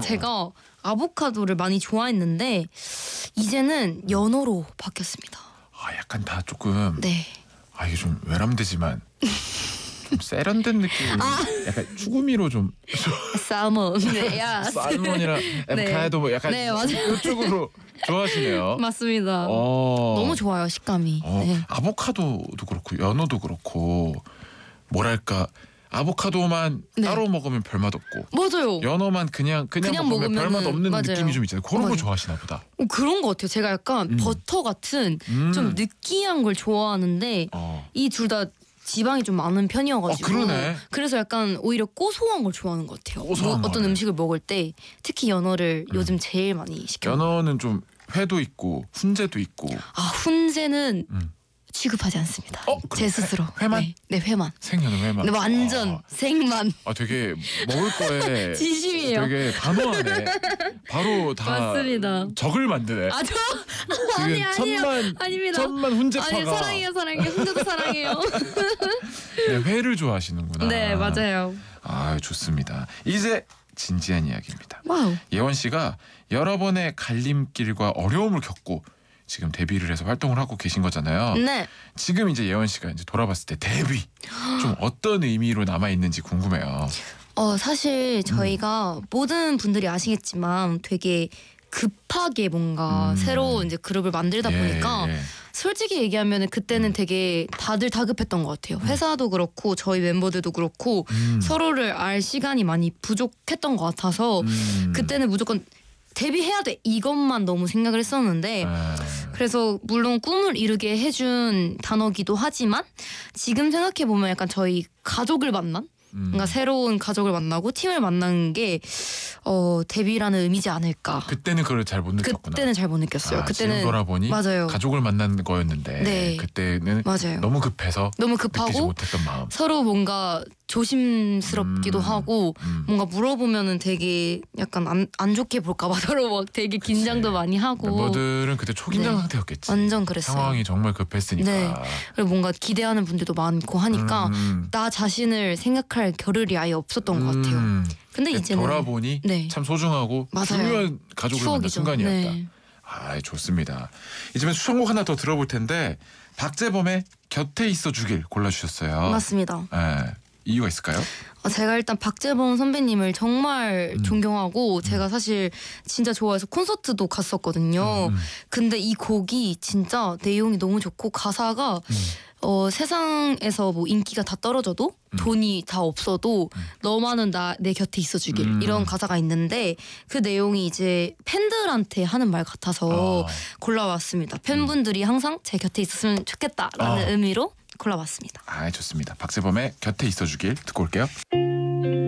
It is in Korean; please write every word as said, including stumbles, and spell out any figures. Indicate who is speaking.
Speaker 1: 제가 아보카도를 많이 좋아했는데 이제는 연어로 바뀌었습니다.
Speaker 2: 아 약간 다 조금
Speaker 1: 네.
Speaker 2: 아 이게 좀 외람되지만 좀 세련된 느낌. 아. 약간 추구미로 좀
Speaker 1: 살몬. 네, 야.
Speaker 2: 살몬이랑 에보카도 뭐 약간
Speaker 1: 네, 맞아요.
Speaker 2: 이쪽으로 좋아하시네요.
Speaker 1: 맞습니다.
Speaker 2: 어.
Speaker 1: 너무 좋아요 식감이.
Speaker 2: 어,
Speaker 1: 네.
Speaker 2: 아보카도도 그렇고 연어도 그렇고 뭐랄까 아보카도만
Speaker 1: 네.
Speaker 2: 따로 먹으면 별맛 없고
Speaker 1: 맞아요.
Speaker 2: 연어만 그냥 그냥,
Speaker 1: 그냥
Speaker 2: 먹으면
Speaker 1: 먹으면은,
Speaker 2: 별맛 없는
Speaker 1: 맞아요.
Speaker 2: 느낌이 좀 있잖아요. 그런
Speaker 1: 맞아요.
Speaker 2: 거 좋아하시나 보다.
Speaker 1: 어, 그런 것 같아요. 제가 약간
Speaker 2: 음.
Speaker 1: 버터 같은
Speaker 2: 음.
Speaker 1: 좀 느끼한 걸 좋아하는데
Speaker 2: 어.
Speaker 1: 이 둘 다 지방이 좀 많은 편이어가지고
Speaker 2: 어, 그러네.
Speaker 1: 그래서 약간 오히려 고소한 걸 좋아하는 것 같아요.
Speaker 2: 고소한
Speaker 1: 뭐, 어떤
Speaker 2: 거네.
Speaker 1: 음식을 먹을 때 특히 연어를
Speaker 2: 음.
Speaker 1: 요즘 제일 많이 시켜.
Speaker 2: 연어는 좀 회도 있고 훈제도 있고.
Speaker 1: 아 훈제는
Speaker 2: 음.
Speaker 1: 취급하지 않습니다.
Speaker 2: 어,
Speaker 1: 제 스스로.
Speaker 2: 회, 회만?
Speaker 1: 네, 네 회만.
Speaker 2: 생연어 회만.
Speaker 1: 네, 완전
Speaker 2: 아,
Speaker 1: 생만.
Speaker 2: 아 되게 먹을 거에
Speaker 1: 진심이에요.
Speaker 2: 되게 단호하네. 바로 다
Speaker 1: 맞습니다.
Speaker 2: 적을 만드네.
Speaker 1: 아 저
Speaker 2: 지금
Speaker 1: 아니 아니에요.
Speaker 2: 천만
Speaker 1: 아닙니다.
Speaker 2: 천만 훈제파가.
Speaker 1: 아니 사랑해요 사랑해요. 훈제도 사랑해요.
Speaker 2: 네, 회를 좋아하시는구나.
Speaker 1: 네 맞아요.
Speaker 2: 아 좋습니다. 이제 진지한 이야기입니다.
Speaker 1: 와우.
Speaker 2: 예원 씨가 여러 번의 갈림길과 어려움을 겪고 지금 데뷔를 해서 활동을 하고 계신 거잖아요.
Speaker 1: 네.
Speaker 2: 지금 이제 예원 씨가 이제 돌아봤을 때 데뷔 좀 어떤 의미로 남아 있는지 궁금해요.
Speaker 1: 어 사실 저희가
Speaker 2: 음.
Speaker 1: 모든 분들이 아시겠지만 되게 급하게 뭔가
Speaker 2: 음.
Speaker 1: 새로운 이제 그룹을 만들다
Speaker 2: 예,
Speaker 1: 보니까
Speaker 2: 예.
Speaker 1: 솔직히 얘기하면 그때는 되게 다들 다급했던 것 같아요. 회사도 그렇고 저희 멤버들도 그렇고
Speaker 2: 음.
Speaker 1: 서로를 알 시간이 많이 부족했던 것 같아서
Speaker 2: 음.
Speaker 1: 그때는 무조건 데뷔해야 돼 이것만 너무 생각을 했었는데
Speaker 2: 아.
Speaker 1: 그래서 물론 꿈을 이루게 해준 단어기도 하지만 지금 생각해보면 약간 저희 가족을 만난
Speaker 2: 음.
Speaker 1: 뭔가 새로운 가족을 만나고 팀을 만난 게 어, 데뷔라는 의미지 않을까.
Speaker 2: 그때는 그걸 잘 못 느꼈구나.
Speaker 1: 그때는 잘 못 느꼈어요.
Speaker 2: 아,
Speaker 1: 그때는
Speaker 2: 지금 돌아보니
Speaker 1: 맞아요.
Speaker 2: 가족을 만난 거였는데
Speaker 1: 네.
Speaker 2: 그때는
Speaker 1: 맞아요.
Speaker 2: 너무 급해서
Speaker 1: 너무
Speaker 2: 느끼지
Speaker 1: 급하고
Speaker 2: 못했던 마음.
Speaker 1: 서로 뭔가 조심스럽기도
Speaker 2: 음,
Speaker 1: 하고
Speaker 2: 음.
Speaker 1: 뭔가 물어보면은 되게 약간 안, 안 좋게 볼까봐 서로 막 되게 긴장도
Speaker 2: 그치.
Speaker 1: 많이 하고
Speaker 2: 멤버들은 그때 초긴장
Speaker 1: 네.
Speaker 2: 상태였겠지.
Speaker 1: 완전 그랬어요.
Speaker 2: 상황이 정말 급했으니까.
Speaker 1: 네. 그리고 뭔가 기대하는 분들도 많고 하니까
Speaker 2: 음.
Speaker 1: 나 자신을 생각할 겨를이 아예 없었던 것 같아요.
Speaker 2: 음.
Speaker 1: 근데 이제는
Speaker 2: 돌아보니
Speaker 1: 네.
Speaker 2: 참 소중하고
Speaker 1: 맞아요.
Speaker 2: 중요한 가족을 만난
Speaker 1: 추억이죠.
Speaker 2: 순간이었다.
Speaker 1: 네.
Speaker 2: 아 좋습니다. 이제는 수성곡 하나 더 들어볼 텐데 박재범의 곁에 있어 주길 골라주셨어요.
Speaker 1: 맞습니다.
Speaker 2: 네. 이유가 있을까요?
Speaker 1: 어, 제가 일단 박재범 선배님을 정말
Speaker 2: 음.
Speaker 1: 존경하고 제가 사실 진짜 좋아해서 콘서트도 갔었거든요.
Speaker 2: 음.
Speaker 1: 근데 이 곡이 진짜 내용이 너무 좋고 가사가
Speaker 2: 음.
Speaker 1: 어, 세상에서 뭐 인기가 다 떨어져도
Speaker 2: 음.
Speaker 1: 돈이 다 없어도
Speaker 2: 음.
Speaker 1: 너만은 나 내 곁에 있어주길
Speaker 2: 음.
Speaker 1: 이런 가사가 있는데 그 내용이 이제 팬들한테 하는 말 같아서
Speaker 2: 아.
Speaker 1: 골라왔습니다. 팬분들이 항상 제 곁에 있었으면 좋겠다라는
Speaker 2: 아.
Speaker 1: 의미로 골라봤습니다.
Speaker 2: 아 좋습니다. 박재범의 곁에 있어 주길 듣고 올게요.